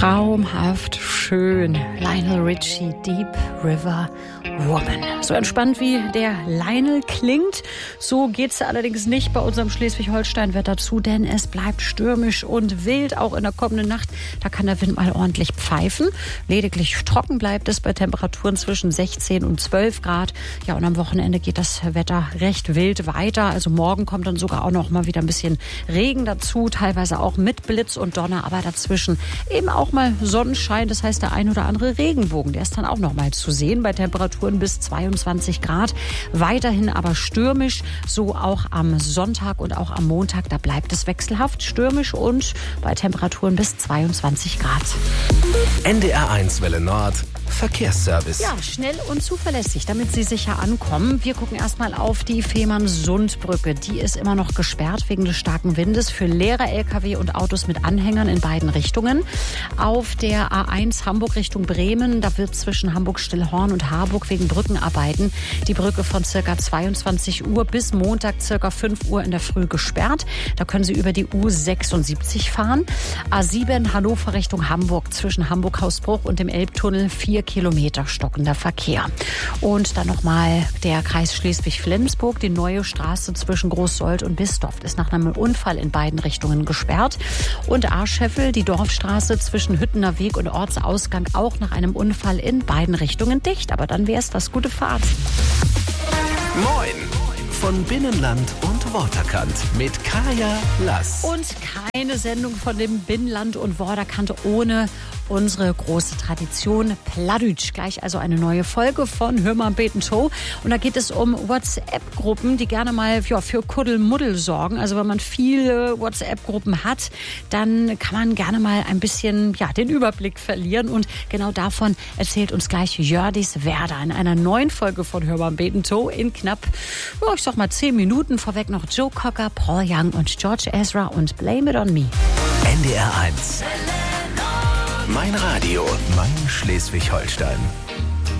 Traumhaft schön. Lionel Richie, Deep River Woman. So entspannt wie der Lionel klingt, so geht's allerdings nicht bei unserem Schleswig-Holstein-Wetter zu, denn es bleibt stürmisch und wild, auch in der kommenden Nacht. Da kann der Wind mal ordentlich pfeifen. Lediglich trocken bleibt es bei Temperaturen zwischen 16 und 12 Grad. Ja, und am Wochenende geht das Wetter recht wild weiter. Also morgen kommt dann sogar auch noch mal wieder ein bisschen Regen dazu, teilweise auch mit Blitz und Donner, aber dazwischen eben auch mal Sonnenschein. Das heißt, der ein oder andere Regenbogen, der ist dann auch noch mal zu sehen bei Temperaturen bis 22 Grad. Weiterhin aber stürmisch, so auch am Sonntag und auch am Montag. Da bleibt es wechselhaft stürmisch und bei Temperaturen bis 22 Grad. NDR1 Welle Nord. Verkehrsservice. Ja, schnell und zuverlässig, damit Sie sicher ankommen. Wir gucken erstmal auf die Fehmarnsundbrücke. Die ist immer noch gesperrt wegen des starken Windes für leere Lkw und Autos mit Anhängern in beiden Richtungen. Auf der A1 Hamburg Richtung Bremen, da wird zwischen Hamburg-Stillhorn und Harburg wegen Brückenarbeiten die Brücke von ca. 22 Uhr bis Montag ca. 5 Uhr in der Früh gesperrt. Da können Sie über die U76 fahren. A7 Hannover Richtung Hamburg zwischen Hamburg-Hausbruch und dem Elbtunnel 4 Kilometer stockender Verkehr. Und dann nochmal der Kreis Schleswig-Flensburg. Die neue Straße zwischen Großsold und Bistorf ist nach einem Unfall in beiden Richtungen gesperrt. Und Ascheffel, die Dorfstraße zwischen Hüttener Weg und Ortsausgang auch nach einem Unfall in beiden Richtungen dicht. Aber dann wäre es das. Gute Fahrt. Moin! Von Binnenland und Waterkant mit Kaya Lass. Und keine Sendung von dem Binnenland und Waterkant ohne unsere große Tradition Plattdeutsch. Gleich also eine neue Folge von Hör mal beten Show. Und da geht es um WhatsApp-Gruppen, die gerne mal für Kuddelmuddel sorgen. Also wenn man viele WhatsApp-Gruppen hat, dann kann man gerne mal ein bisschen den Überblick verlieren. Und genau davon erzählt uns gleich Jördis Werder in einer neuen Folge von Hör mal beten Show in knapp, ich sag mal 10 Minuten. Vorweg noch Joe Cocker, Paul Young und George Ezra und Blame It On Me. NDR1. Mein Radio, mein Schleswig-Holstein.